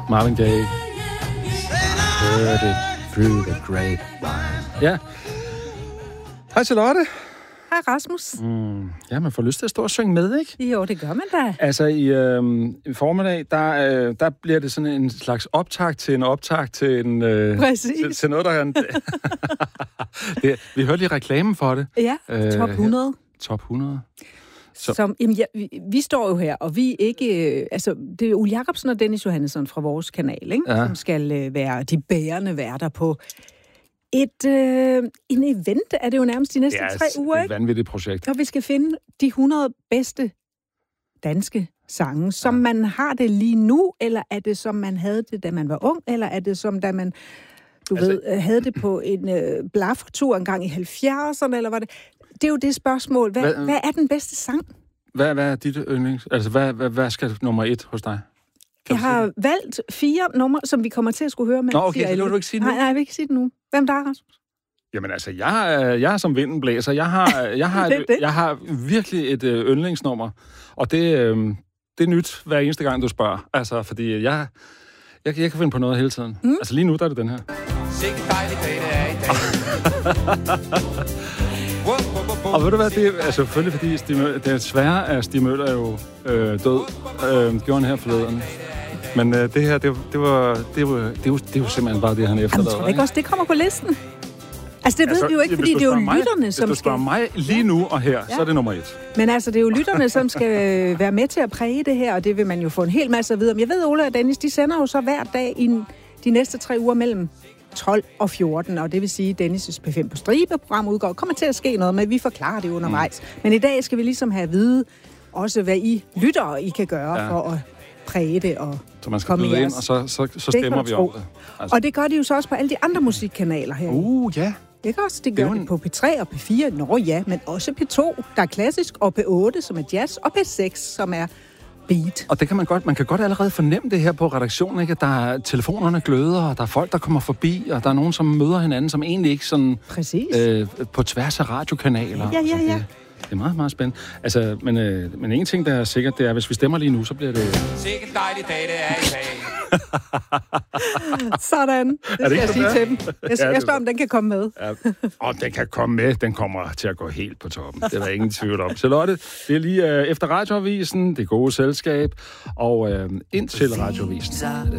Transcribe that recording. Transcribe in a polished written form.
Marvin Gaye. Heard it through the grapevine. Ja. Hej Charlotte. Hej Rasmus. Ja, man får lyst til at stå og synge med, ikke? Jo, det gør man da. Altså i formiddag, der bliver det sådan en slags optakt til en til noget, der er vi hørte lige reklamen for det. Ja, top 100. Top 100. Vi står jo her, og vi er ikke... det er Ole Jacobsen og Dennis Johannesson fra vores kanal, ikke? Ja. Som skal være de bærende værter på en event, er det jo nærmest de næste 3 uger, ikke? Det er et vanvittigt projekt. Og vi skal finde de 100 bedste danske sange, som man har det lige nu, eller er det, som man havde det, da man var ung, eller er det, som da man, havde det på en blaffertur engang i 70'erne, eller var det... Det er jo det spørgsmål. Hvad er den bedste sang? Hvad er dit yndlings? Altså, hvad skal nummer 1 hos dig? Jeg har valgt 4 numre, som vi kommer til at skulle høre med. Nå, okay, så vil du ikke sige det nu? Nej, jeg vil ikke sige det nu. Hvem der er, Rasmus? Jamen altså, jeg er som vinden blæser. Jeg har virkelig et yndlingsnummer, og det er nyt hver eneste gang, du spørger. Altså, fordi jeg kan finde på noget hele tiden. Altså, lige nu, der er det den her. Sikke dejlig dag, det er i dag. Og ved du hvad, det er selvfølgelig fordi det er svære, at Stig Møller er jo død. Gjorde han her forleden. Men det her, det er jo simpelthen bare det, han efterlader. Jeg tror ikke også, det kommer på listen. Altså, det ved vi jo ikke, fordi det er jo lytterne, som skal... Hvis du spørger mig lige nu og her, så er det nummer 1. Men altså, det er jo lytterne, som skal være med til at præge det her, og det vil man jo få en hel masse at vide om. Jeg ved, Ole og Dennis, de sender jo så hver dag i de næste 3 uger mellem 12 og 14, og det vil sige, at Dennis' P5 på stribe-program udgår. Kommer til at ske noget med, vi forklarer det undervejs. Men i dag skal vi ligesom have at vide, også hvad I lyttere I kan gøre for at præge det og så man skal byde ind, og så stemmer vi om det. Altså. Og det gør de jo så også på alle de andre musikkanaler her. Ja. Det gør også, det gør det på P3 og P4, men også P2, der er klassisk, og P8, som er jazz, og P6, som er beat. Og det man kan godt allerede fornemme det her på redaktionen, ikke? At der er telefonerne gløder, og der er folk, der kommer forbi, og der er nogen, som møder hinanden, som egentlig ikke sådan... Præcis. På tværs af radiokanaler. Ja. Det er meget, meget spændende. Altså, men en ting, der er sikkert, det er, hvis vi stemmer lige nu, så bliver det... Sikke dejlig dag, det er i dag. Sådan. Det skal jeg sige til dem. Jeg spørger, om den kan komme med. Ja. Og den kan komme med. Den kommer til at gå helt på toppen. Det er der ingen tvivl om. Charlotte, det er lige efter Radioavisen, det gode selskab, og ind til Radioavisen.